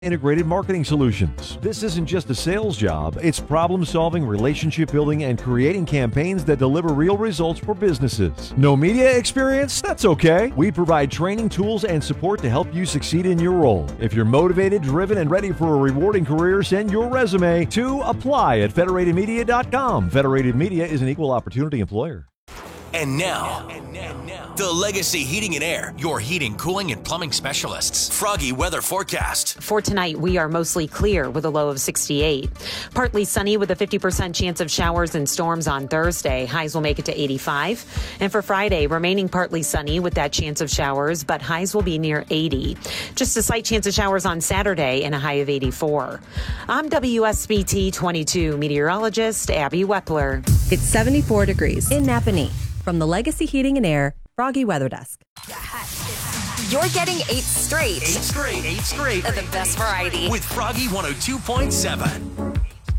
Integrated marketing solutions. This isn't just a sales job, it's problem solving, relationship building, and creating campaigns that deliver real results for businesses. No media experience? That's okay. We provide training, tools, and support to help you succeed in your role. If you're motivated, driven, and ready for a rewarding career, send your resume to apply@federatedmedia.com. Federated Media is an equal opportunity employer. And now, the Legacy Heating and Air, your heating, cooling, and plumbing specialists. Froggy weather forecast. For tonight, we are mostly clear with a low of 68. Partly sunny with a 50% chance of showers and storms on Thursday. Highs will make it to 85. And for Friday, remaining partly sunny with that chance of showers, but highs will be near 80. Just a slight chance of showers on Saturday and a high of 84. I'm WSBT 22 meteorologist Abby Wepler. It's 74 degrees in Napanee. From the Legacy Heating and Air Froggy Weather Desk. You're getting 8 straight. 8 straight. Of the best variety. With Froggy 102.7.